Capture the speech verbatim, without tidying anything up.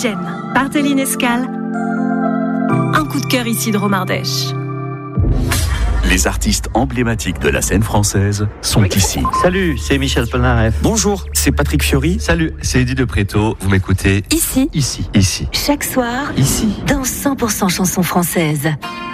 Indigène, par Téline Escale. Un coup de cœur ici de Romardèche. Les artistes emblématiques de la scène française sont ici. Salut, c'est Michel Polnareff. Bonjour, c'est Patrick Fiori. Salut, c'est Eddie de Préto. Vous m'écoutez Ici. Ici. Ici. Chaque soir. Ici. Dans cent pour cent chansons françaises.